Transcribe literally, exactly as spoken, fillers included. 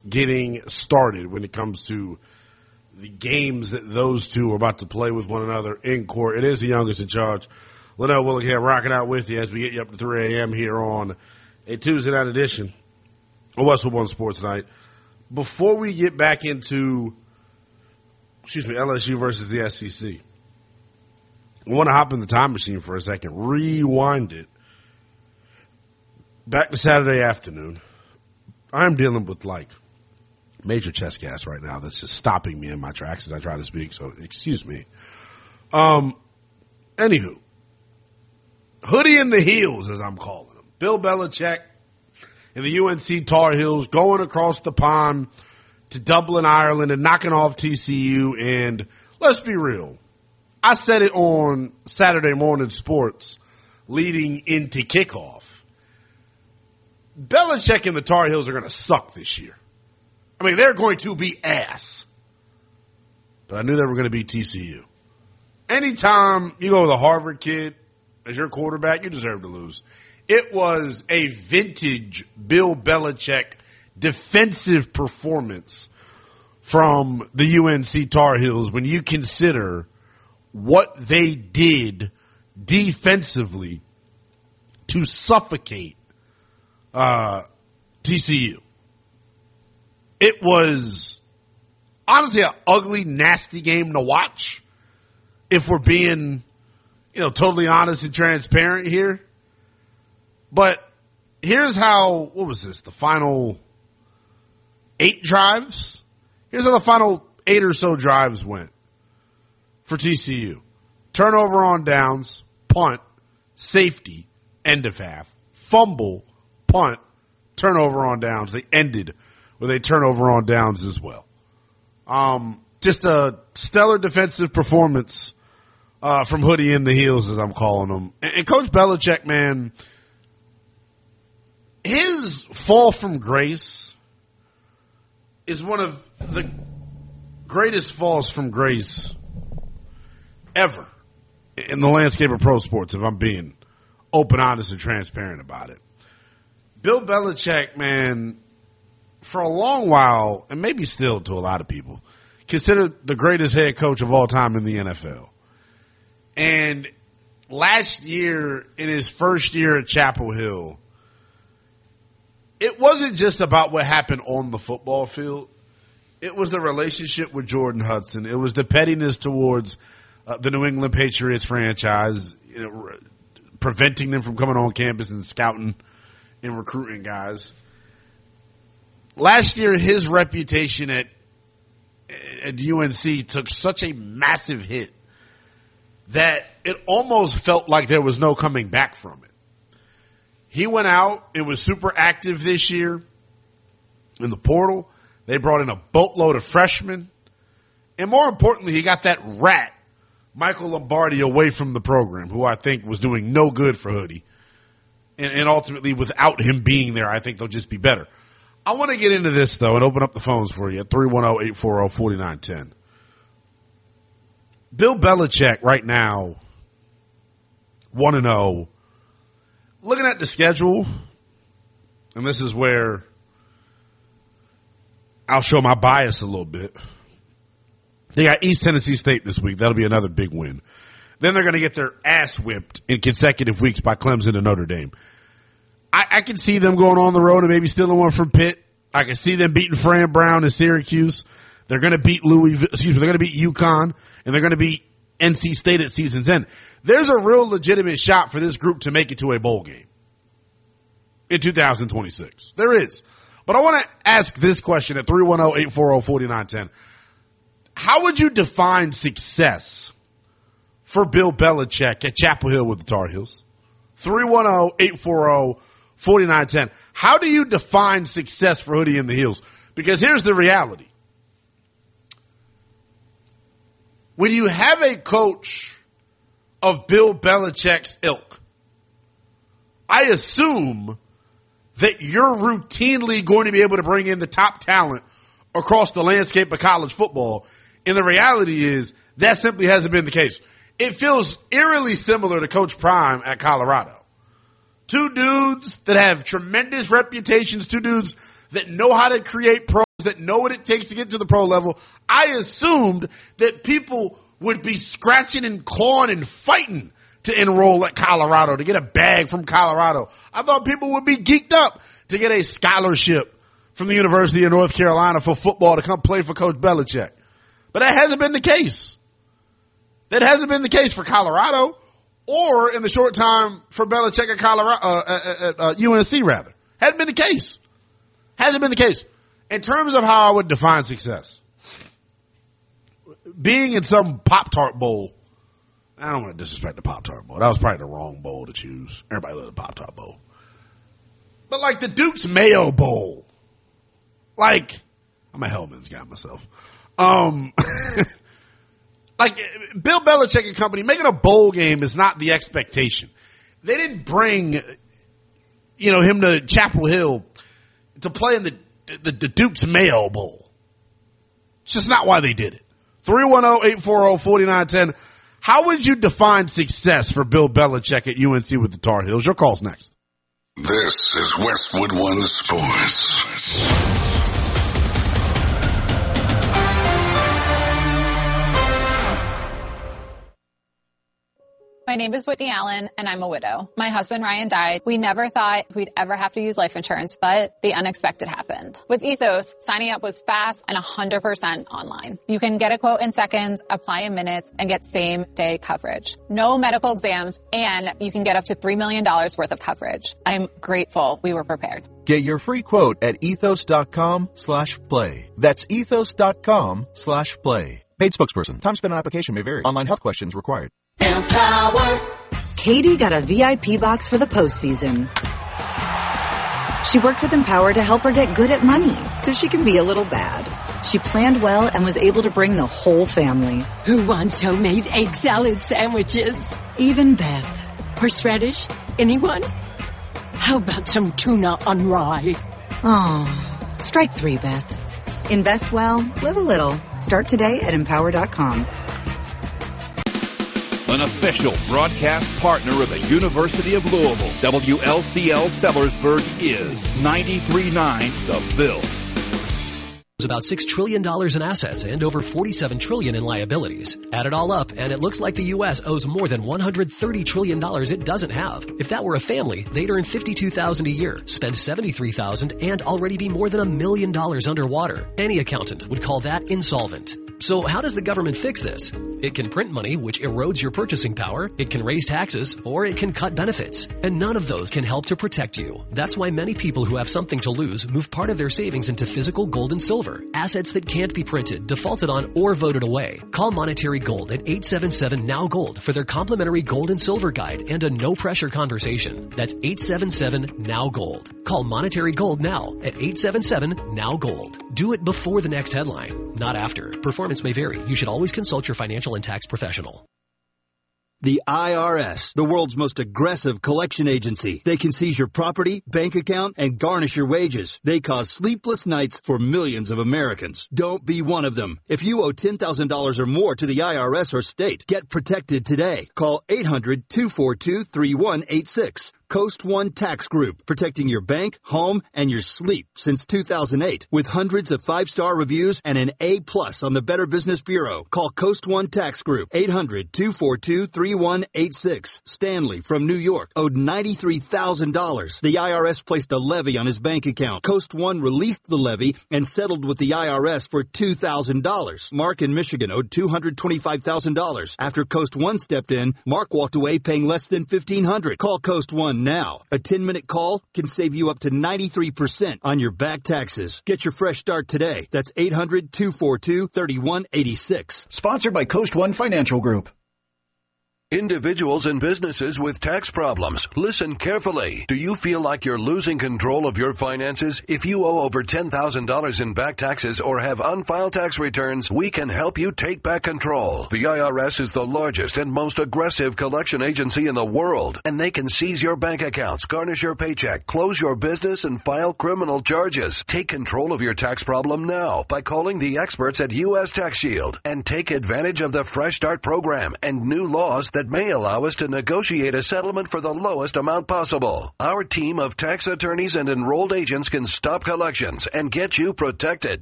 getting started when it comes to the games that those two are about to play with one another in court. It is the youngest in charge. Linnell Willingham rocking out with you as we get you up to three a.m. here on a Tuesday night edition of Westwood One Sports Night. Before we get back into, excuse me, L S U versus the S E C, I want to hop in the time machine for a second, rewind it back to Saturday afternoon. I'm dealing with, like, major chest gas right now that's just stopping me in my tracks as I try to speak, so excuse me. Um, anywho, Hoodie in the Heels, as I'm calling him. Bill Belichick and the U N C Tar Heels going across the pond to Dublin, Ireland, and knocking off T C U. And let's be real, I said it on Saturday Morning Sports leading into kickoff. Belichick and the Tar Heels are going to suck this year. I mean, they're going to be ass. But I knew they were going to beat T C U. Anytime you go with a Harvard kid as your quarterback, you deserve to lose. It was a vintage Bill Belichick defensive performance from the U N C Tar Heels when you consider what they did defensively to suffocate uh, T C U. It was honestly an ugly, nasty game to watch. If we're being, you know, totally honest and transparent here. But here's how, what was this? The final eight drives? Here's how the final eight or so drives went for T C U. Turnover on downs, punt, safety, end of half, fumble, punt, turnover on downs. They ended with a turnover on downs as well. Um, just a stellar defensive performance uh, from Hoodie in the Heels, as I'm calling them. And, and Coach Belichick, man, his fall from grace is one of the greatest falls from grace ever in the landscape of pro sports, if I'm being open, honest, and transparent about it. Bill Belichick, man, for a long while, and maybe still to a lot of people, considered the greatest head coach of all time in the N F L. And last year, in his first year at Chapel Hill, it wasn't just about what happened on the football field. It was the relationship with Jordan Hudson. It was the pettiness towards uh, the New England Patriots franchise, you know, preventing them from coming on campus and scouting and recruiting guys. Last year, his reputation at, at U N C took such a massive hit that it almost felt like there was no coming back from it. He went out. It was super active this year in the portal. They brought in a boatload of freshmen. And more importantly, he got that rat, Michael Lombardi, away from the program, who I think was doing no good for Hoodie. And, and ultimately, without him being there, I think they'll just be better. I want to get into this, though, and open up the phones for you at three one zero, eight four zero, four nine one zero. Bill Belichick right now, one and oh. Looking at the schedule, and this is where I'll show my bias a little bit. They got East Tennessee State this week. That'll be another big win. Then they're going to get their ass whipped in consecutive weeks by Clemson and Notre Dame. I, I can see them going on the road and maybe stealing one from Pitt. I can see them beating Fran Brown and Syracuse. They're going to beat Louisville. Excuse me. They're going to beat UConn, and they're going to beat N C State at season's end. There's a real legitimate shot for this group to make it to a bowl game in two thousand twenty-six. There is. But I want to ask this question at three one zero, eight four zero, four nine one zero. How would you define success for Bill Belichick at Chapel Hill with the Tar Heels? three one zero, eight four zero, four nine one zero. How do you define success for Hoodie in the Heels? Because here's the reality. When you have a coach of Bill Belichick's ilk, I assume that you're routinely going to be able to bring in the top talent across the landscape of college football. And the reality is that simply hasn't been the case. It feels eerily similar to Coach Prime at Colorado. Two dudes that have tremendous reputations, two dudes that know how to create pros that know what it takes to get to the pro level. I assumed that people would be scratching and clawing and fighting to enroll at Colorado, to get a bag from Colorado. I thought people would be geeked up to get a scholarship from the University of North Carolina for football to come play for Coach Belichick. But that hasn't been the case. That hasn't been the case for Colorado or in the short time for Belichick at Colorado, uh, at, at uh, U N C rather. Hasn't been the case. Hasn't been the case. In terms of how I would define success, being in some Pop-Tart bowl, I don't want to disrespect the Pop-Tart bowl. That was probably the wrong bowl to choose. Everybody loves the Pop-Tart bowl. But like the Duke's Mayo Bowl. Like, I'm a Hellman's guy myself. Um, like Bill Belichick and company, making a bowl game is not the expectation. They didn't bring, you know, him to Chapel Hill to play in the, the, the Duke's Mayo Bowl. It's just not why they did it. three one zero, eight four zero, four nine one zero. How would you define success for Bill Belichick at U N C with the Tar Heels? Your call's next. This is Westwood One Sports. My name is Whitney Allen, and I'm a widow. My husband, Ryan, died. We never thought we'd ever have to use life insurance, but the unexpected happened. With Ethos, signing up was fast and one hundred percent online. You can get a quote in seconds, apply in minutes, and get same-day coverage. No medical exams, and you can get up to three million dollars worth of coverage. I'm grateful we were prepared. Get your free quote at ethos.com slash play. That's ethos.com slash play. Paid spokesperson. Time spent on application may vary. Online health questions required. Empower. Katie got a V I P box for the postseason. She worked with Empower to help her get good at money so she can be a little bad. She planned well and was able to bring the whole family. Who wants homemade egg salad sandwiches? Even Beth. Horseradish? Anyone? How about some tuna on rye? Oh, strike three, Beth. Invest well, live a little. Start today at empower dot com. An official broadcast partner of the University of Louisville, W L C L Sellersburg is ninety-three point nine The Ville. There's about six trillion dollars in assets and over forty-seven trillion dollars in liabilities. Add it all up, and it looks like the U S owes more than one hundred thirty trillion dollars it doesn't have. If that were a family, they'd earn fifty-two thousand dollars a year, spend seventy-three thousand dollars, and already be more than a million dollars underwater. Any accountant would call that insolvent. So how does the government fix this? It can print money, which erodes your purchasing power. It can raise taxes, or it can cut benefits. And none of those can help to protect you. That's why many people who have something to lose move part of their savings into physical gold and silver, assets that can't be printed, defaulted on, or voted away. Call Monetary Gold at eight seven seven, N O W Gold for their complimentary gold and silver guide and a no-pressure conversation. That's eight seven seven, N O W Gold. Call Monetary Gold now at eight seven seven, N O W Gold. Do it before the next headline, not after. Performance may vary. You should always consult your financial and tax professional. The I R S, the world's most aggressive collection agency. They can seize your property, bank account, and garnish your wages. They cause sleepless nights for millions of Americans. Don't be one of them. If you owe ten thousand dollars or more to the I R S or state, get protected today. Call eight hundred, two four two, three one eight six. Coast One Tax Group, protecting your bank, home, and your sleep since two thousand eight. With hundreds of five-star reviews and an A plus on the Better Business Bureau. Call Coast One Tax Group, eight hundred, two four two, three one eight six. Stanley from New York owed ninety-three thousand dollars. The I R S placed a levy on his bank account. Coast One released the levy and settled with the I R S for two thousand dollars. Mark in Michigan owed two hundred twenty-five thousand dollars. After Coast One stepped in, Mark walked away paying less than fifteen hundred dollars. Call Coast One now. A ten-minute call can save you up to ninety-three percent on your back taxes. Get your fresh start today. That's eight hundred, two four two, three one eight six. Sponsored by Coast One Financial Group. Individuals and businesses with tax problems, listen carefully. Do you feel like you're losing control of your finances? If you owe over ten thousand dollars in back taxes or have unfiled tax returns, we can help you take back control. The I R S is the largest and most aggressive collection agency in the world, and they can seize your bank accounts, garnish your paycheck, close your business, and file criminal charges. Take control of your tax problem now by calling the experts at U S Tax Shield and take advantage of the Fresh Start program and new laws that may allow us to negotiate a settlement for the lowest amount possible. Our team of tax attorneys and enrolled agents can stop collections and get you protected.